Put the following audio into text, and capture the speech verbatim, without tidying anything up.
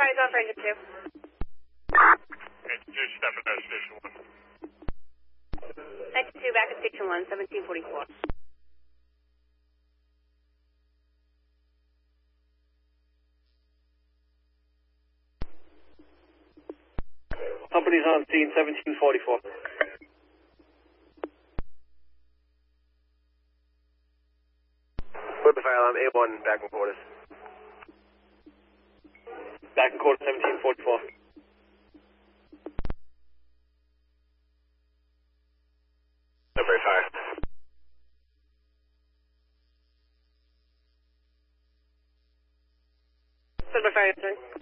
Fire's off Ranger two. Ranger two, stepping out of Station one. Ranger two, back at Station one, seventeen forty-four. Company's on scene, seventeen forty-four. Put the fire alarm, A one, back in quarters. Back in quarters, seventeen forty-four. Number fire. Number fire, sir.